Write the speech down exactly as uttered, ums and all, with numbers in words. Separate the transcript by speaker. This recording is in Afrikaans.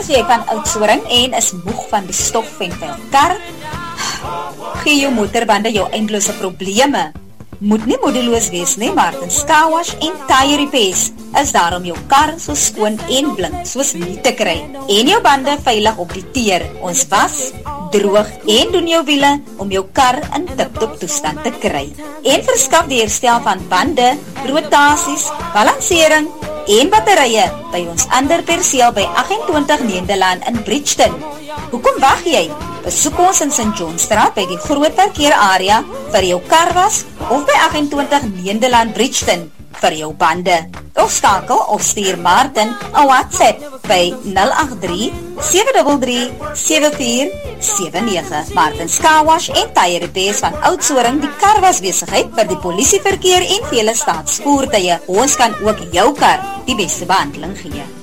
Speaker 1: Is jy van Oudtshoorn en is moeg van die stof en vuil kar? Gee jou motorbande jou eindelose probleme. Moet nie moedeloos wees nie, Martins Car Wash en Tire Repairs is daar om jou kar so skoon en blink soos nie te kry en jou bande veilig op die teer. Ons was, droog en doen jou wiele om jou kar in tip-top toestand te kry en verskaf die herstel van bande, rotasies, balansering en batterye by ons ander perseel by agt en twintig Nederland in Bridgeton. Hoekom wag jy? Besoek ons in Saint Johnstraat by die groot parkeer area vir jou karwas of by agt en twintig Nederland Bridgeton vir jou bande. Of skakel of stuur Martin 'n WhatsApp by nul agt drie, sewe drie drie, sewe vier sewe nege. Martins Car Wash en Tire Repairs van Oudtshoorn, die karwasbesigheid vir die polisieverkeer en vele staatsvoertuie. Ons kan ook jou kar die beste behandeling gee.